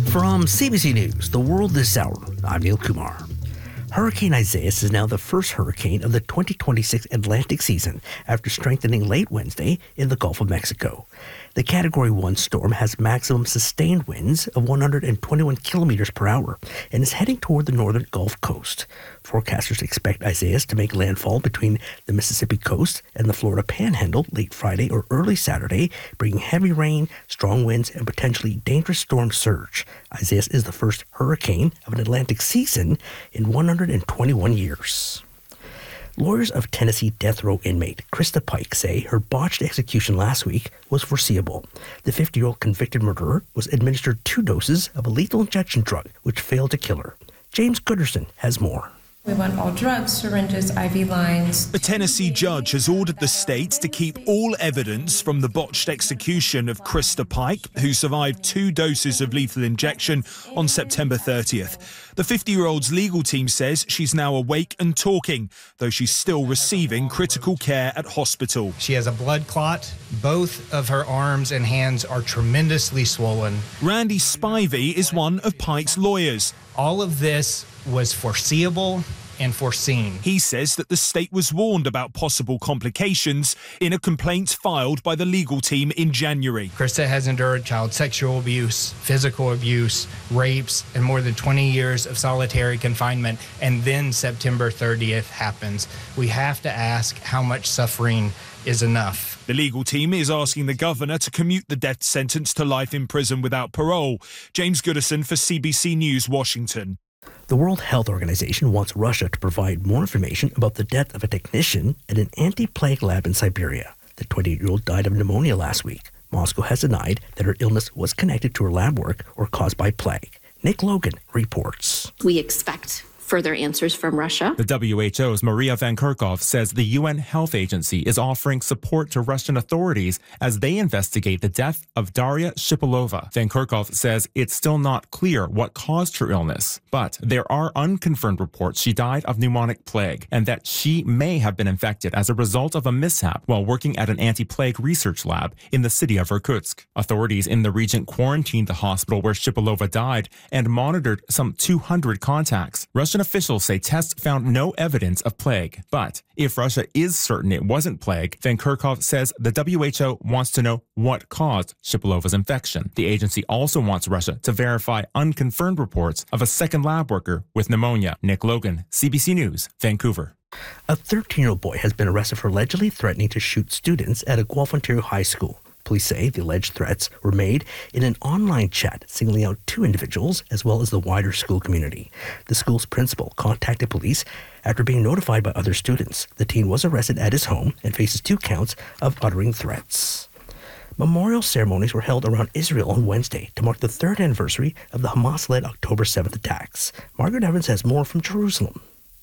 From CBC News, The World This Hour, I'm Neil Kumar. Hurricane Isaias is now the first hurricane of the 2026 Atlantic season after strengthening late Wednesday in the Gulf of Mexico. The Category 1 storm has maximum sustained winds of 121 kilometers per hour and is heading toward the northern Gulf Coast. Forecasters expect Isaias to make landfall between the Mississippi coast and the Florida Panhandle late Friday or early Saturday, bringing heavy rain, strong winds, and potentially dangerous storm surge. Isaias is the first hurricane of an Atlantic season in 121 years. Lawyers of Tennessee death row inmate Krista Pike say her botched execution last week was foreseeable. The 50-year-old convicted murderer was administered 2 doses of a lethal injection drug, which failed to kill her. James Gooderson has more. We want all drugs, syringes, IV lines. A Tennessee judge has ordered the state to keep all evidence from the botched execution of Krista Pike, who survived 2 doses of lethal injection on September 30th. The 50-year-old's legal team says she's now awake and talking, though she's still receiving critical care at hospital. She has a blood clot. Both of her arms and hands are tremendously swollen. Randy Spivey is one of Pike's lawyers. All of this was foreseeable and foreseen. He says that the state was warned about possible complications in a complaint filed by the legal team in January. Krista has endured child sexual abuse, physical abuse, rapes, and more than 20 years of solitary confinement. And then September 30th happens. We have to ask how much suffering is enough. The legal team is asking the governor to commute the death sentence to life in prison without parole. James Gooderson for CBC News, Washington. The World Health Organization wants Russia to provide more information about the death of a technician at an anti-plague lab in Siberia. The 28-year-old died of pneumonia last week. Moscow has denied that her illness was connected to her lab work or caused by plague. Nick Logan reports. We expect further answers from Russia. The WHO's Maria Van Kerkhove says the UN Health Agency is offering support to Russian authorities as they investigate the death of Daria Shipilova. Van Kerkhove says it's still not clear what caused her illness, but there are unconfirmed reports she died of pneumonic plague and that she may have been infected as a result of a mishap while working at an anti-plague research lab in the city of Irkutsk. Authorities in the region quarantined the hospital where Shipilova died and monitored some 200 contacts. Russian officials say tests found no evidence of plague. But if Russia is certain it wasn't plague, Van Kerkhove says the WHO wants to know what caused Shipilova's infection. The agency also wants Russia to verify unconfirmed reports of a second lab worker with pneumonia. Nick Logan, CBC News, Vancouver. A 13-year-old boy has been arrested for allegedly threatening to shoot students at a Guelph, Ontario high school. Police say the alleged threats were made in an online chat, singling out 2 individuals as well as the wider school community. The school's principal contacted police after being notified by other students. The teen was arrested at his home and faces 2 counts of uttering threats. Memorial ceremonies were held around Israel on Wednesday to mark the 3rd anniversary of the Hamas-led October 7th attacks. Margaret Evans has more from Jerusalem.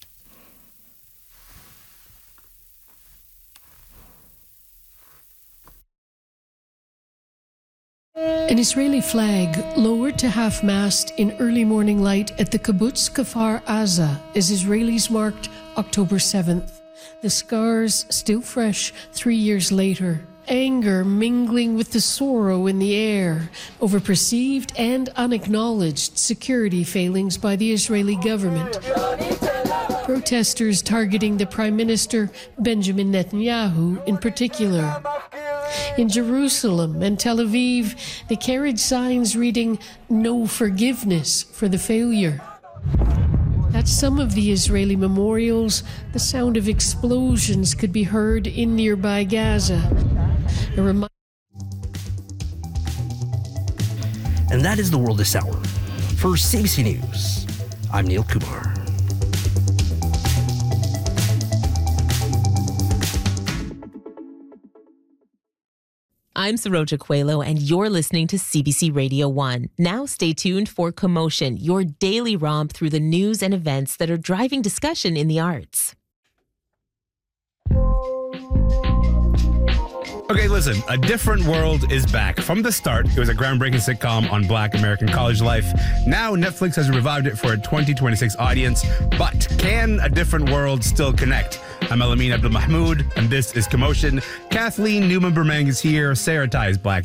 An Israeli flag lowered to half-mast in early morning light at the kibbutz Kfar Aza as Israelis marked October 7th. The scars still fresh 3 years later. Anger mingling with the sorrow in the air over perceived and unacknowledged security failings by the Israeli government. Protesters targeting the Prime Minister Benjamin Netanyahu in particular. In Jerusalem and Tel Aviv, they carried signs reading, "No forgiveness for the failure." At some of the Israeli memorials, the sound of explosions could be heard in nearby Gaza. And that is The World This Hour. For CBC News, I'm Neil Kumar. I'm Saroja Coelho, and you're listening to CBC Radio 1. Now stay tuned for Commotion, your daily romp through the news and events that are driving discussion in the arts. Okay, listen, A Different World is back. From the start, it was a groundbreaking sitcom on Black American college life. Now, Netflix has revived it for a 2026 audience. But can A Different World still connect? I'm Elamin Abdul Mahmoud, and this is Commotion. Kathleen Newman-Bermang is here. Sarah Ty is Black